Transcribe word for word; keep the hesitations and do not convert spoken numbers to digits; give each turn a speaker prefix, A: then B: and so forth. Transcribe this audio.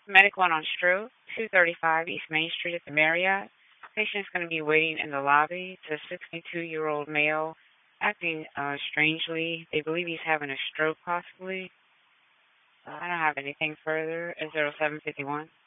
A: Medic one on stroke, two thirty-five East Main Street at the Marriott. Patient's going to be waiting in the lobby. It's a sixty-two-year-old male acting uh, strangely. They believe he's having a stroke, possibly. Uh, I don't have anything further. Is zero seven fifty-one?